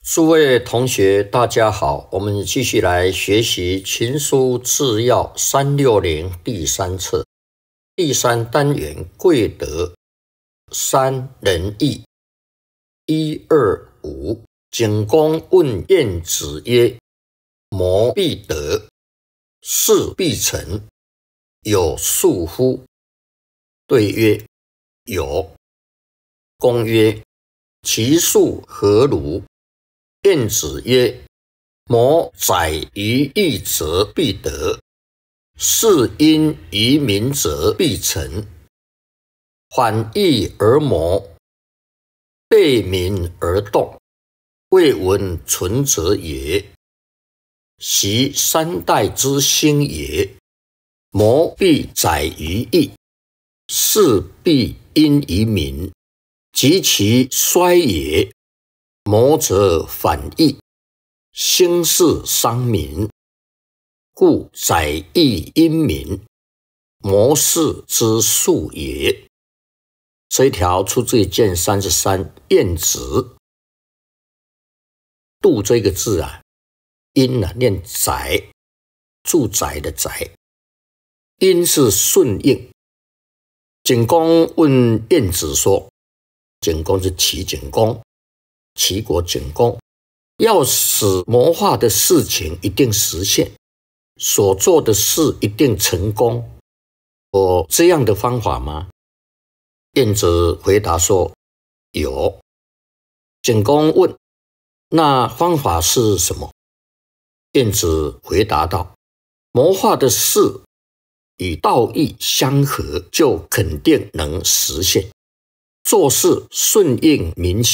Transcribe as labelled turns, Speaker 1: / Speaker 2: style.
Speaker 1: 诸位同学，大家好，我们继续来学习《群书治要360》第3册第3单元贵德三仁义。125景公问晏子曰：谋必得，事必成，有术乎？对曰：有。公曰：其术何如？晏子曰：谋载于义则必得，事因于民则必成。反义而谋，背民而动，未闻存者也。昔三代之兴也，谋必载于义，事必因于民，及其衰也，谋则反义，兴事伤民，故载义因民，谋事之术也。这一条出自于卷33，晏子。度这个字啊，因念载，住宅的宅，因是顺应。景公问晏子说，景公是齐景公，齐国景公，要使谋划的事情一定实现，所做的事一定成功，有这样的方法吗？晏子回答说，有。景公问，那方法是什么？晏子回答道，谋划的事与道义相合，就肯定能实现。做事顺应民心。